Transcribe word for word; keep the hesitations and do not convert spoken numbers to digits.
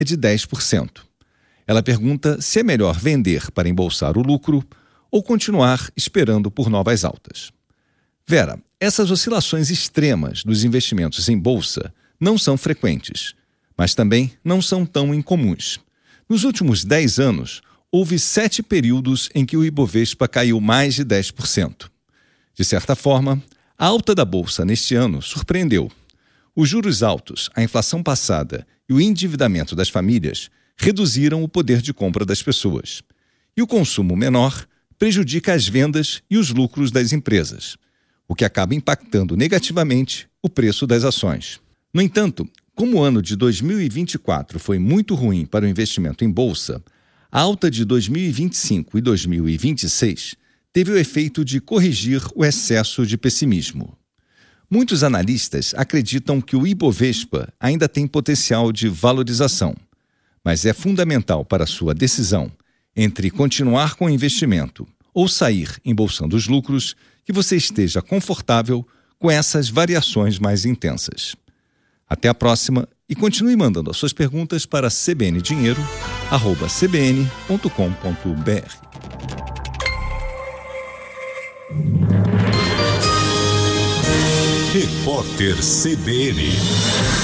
é de dez por cento. Ela pergunta se é melhor vender para embolsar o lucro ou continuar esperando por novas altas. Vera, essas oscilações extremas dos investimentos em bolsa não são frequentes, mas também não são tão incomuns. Nos últimos dez anos, houve sete períodos em que o Ibovespa caiu mais de dez por cento. De certa forma, a alta da bolsa neste ano surpreendeu. Os juros altos, a inflação passada e o endividamento das famílias reduziram o poder de compra das pessoas. E o consumo menor prejudica as vendas e os lucros das empresas, o que acaba impactando negativamente o preço das ações. No entanto, como o ano de dois mil e vinte e quatro foi muito ruim para o investimento em bolsa, a alta de dois mil e vinte e cinco e dois mil e vinte e seis teve o efeito de corrigir o excesso de pessimismo. Muitos analistas acreditam que o Ibovespa ainda tem potencial de valorização, mas é fundamental para sua decisão entre continuar com o investimento ou sair embolsando os lucros que você esteja confortável com essas variações mais intensas. Até a próxima e continue mandando as suas perguntas para c b n dinheiro arroba c b n ponto com ponto b r. Repórter C B N